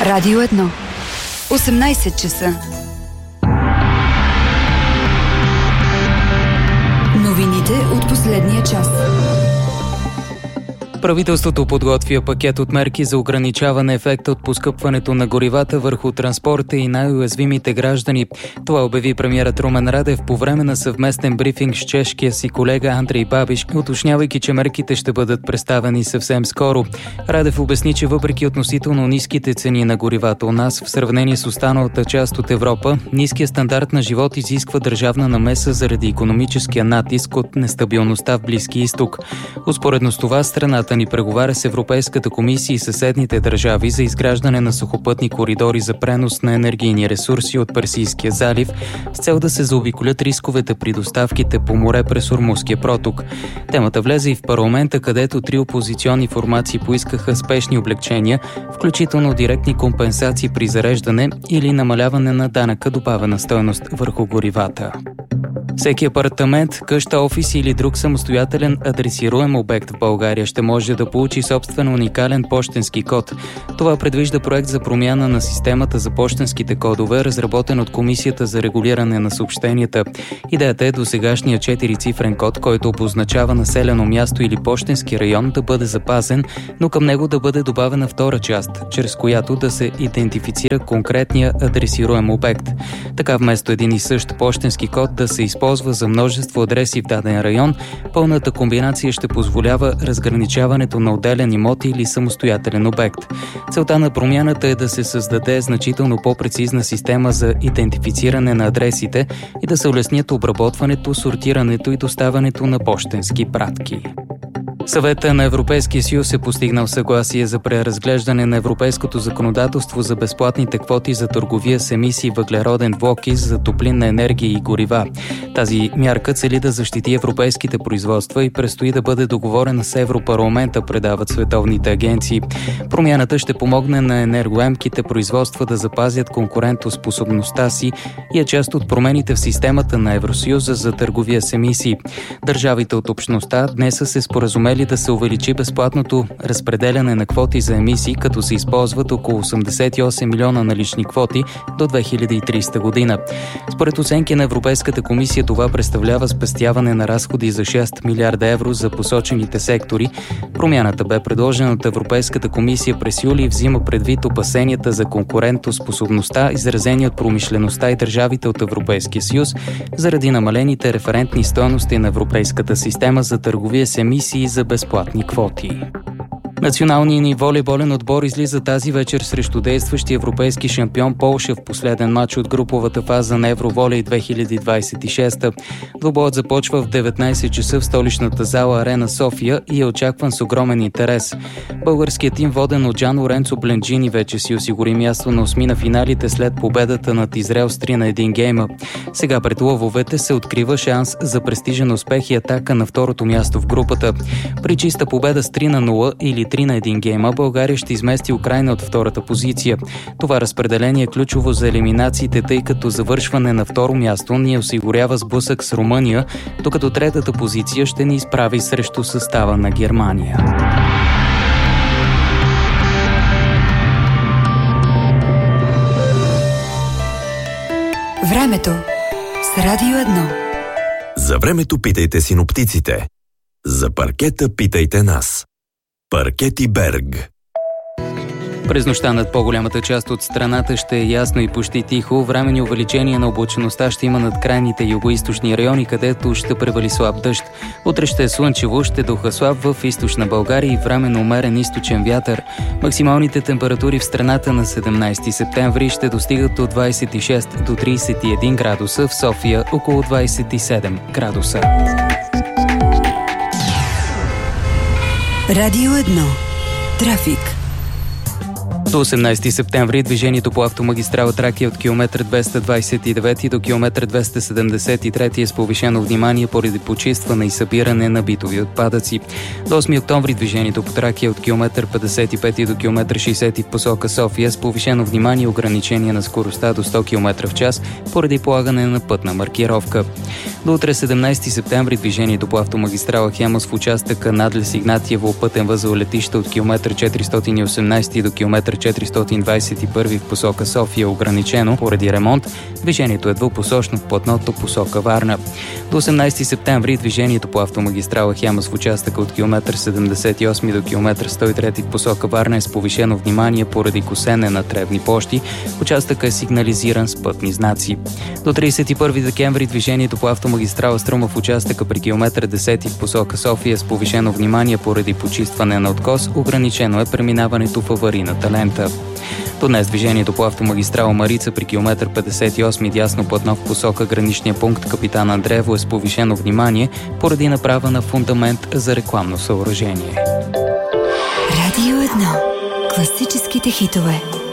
Радио 1. 18 часа. Новините от последния час. Правителството подготвя пакет от мерки за ограничаване ефекта от поскъпването на горивата върху транспорта и най-уязвимите граждани. Това обяви премиерът Румен Радев по време на съвместен брифинг с чешкия си колега Андрей Бабиш, уточнявайки, че мерките ще бъдат представени съвсем скоро. Радев обясни, че въпреки относително ниските цени на горивата у нас, в сравнение с останалата част от Европа, ниският стандарт на живот изисква държавна намеса заради икономическия натиск от нестабилността в Близки изток. Успоредно с това, страната ни преговаря с Европейската комисия и съседните държави за изграждане на сухопътни коридори за пренос на енергийни ресурси от Персийския залив с цел да се заобиколят рисковете при доставките по море през Ормузския проток. Темата влезе и в парламента, където 3 опозиционни формации поискаха спешни облекчения, включително директни компенсации при зареждане или намаляване на данъка добавена стойност върху горивата. Всеки апартамент, къща, офис или друг самостоятелен адресируем обект в България ще може да получи собствен уникален пощенски код. Това предвижда проект за промяна на системата за пощенските кодове, разработен от Комисията за регулиране на съобщенията. Идеята е досегашния 4-цифрен код, който обозначава населено място или пощенски район, да бъде запазен, но към него да бъде добавена втора част, чрез която да се идентифицира конкретния адресируем обект. Така вместо един и същ пощенски код да се използва за множество адреси в даден район, пълната комбинация ще позволява разграничаването на отделен имот или самостоятелен обект. Целта на промяната е да се създаде значително по-прецизна система за идентифициране на адресите и да се улеснят обработването, сортирането и доставянето на пощенски пратки. Съвета на Европейския съюз е постигнал съгласие за преразглеждане на европейското законодателство за безплатните квоти за търговия с емисии въглероден двуокис за топлинна енергия и горива. Тази мярка цели да защити европейските производства и предстои да бъде договорена с Европарламента, предават световните агенции. Промяната ще помогне на енергоемките производства да запазят конкурентоспособността си и е част от промените в системата на Евросъюза за търговия с емисии. Държавите от общността днес са се споразумели да се увеличи безплатното разпределяне на квоти за емисии, като се използват около 88 милиона налични квоти до 2030 година. Според оценки на Европейската комисия това представлява спестяване на разходи за 6 милиарда евро за посочените сектори. Промяната бе предложена от Европейската комисия през юли и взима предвид опасенията за конкурентоспособността, изразени от промишлеността и държавите от Европейския съюз, заради намалените референтни стойности на Европейската система за търговия с емисии за безплатни квоти. Националният ни волейболен отбор излиза тази вечер срещу действащи европейски шампион Полша в последен матч от груповата фаза на Евроволей 2026. Двубоят започва в 19 часа в столичната зала Арена София и е очакван с огромен интерес. Българският тим, воден от Джан Лоренцо Бленджини, вече си осигури място на осмина финалите след победата над Израел с 3-1 гейма. Сега пред лъвовете се открива шанс за престижен успех и атака на второто място в групата. При чиста победа с 3-0 или 3-1 гейма, България ще измести Украйна от втората позиция. Това разпределение е ключово за елиминациите, тъй като завършване на второ място ни осигурява сблъсък с Румъния, докато третата позиция ще ни изправи срещу състава на Германия. Времето с Радио 1. За времето питайте синоптиците. За паркета питайте нас. Паркети Берг. През нощта над по-голямата част от страната ще е ясно и почти тихо. Временни увеличения на облачеността ще има над крайните югоизточни райони, където ще превали слаб дъжд. Утре ще е слънчево, ще духа слаб в източна България и временно умерен източен вятър. Максималните температури в страната на 17 септември ще достигат от 26 до 31 градуса, в София около 27 градуса. Радио 1. Трафик. До 18 септември движението по автомагистрала Тракия от километър 229 до километър 273 е с повишено внимание поради почистване и събиране на битови отпадъци. До 8 октомври движението по Тракия от километър 55 до километър 60 в посока София с повишено внимание и ограничение на скоростта до 100 км в час поради полагане на пътна маркировка. До утре 17 септември движението по автомагистрала Хемус в участъка Надлес Игнатиево пътен възел летище от километър 418 до километър 421 в посока София е ограничено поради ремонт. Движението е двупосочно в платното посока Варна. До 18 септември движението по автомагистрала Хемус в участъка от километър 78 до километър 103 в посока Варна е с повишено внимание поради косене на тревни площи. Участъкът е сигнализиран с пътни знаци. До 31 декември движението по автомагистрала Струма в участъка при километър 10 в посока София с повишено внимание поради почистване на откос. Ограничено е преминаването в аварийната лента. До днес движението по автомагистрала Марица при километър 58 дясно платно в посока граничния пункт Капитан Андреево е с повишено внимание поради направа на фундамент за рекламно съоръжение. Радио 1. Класическите хитове.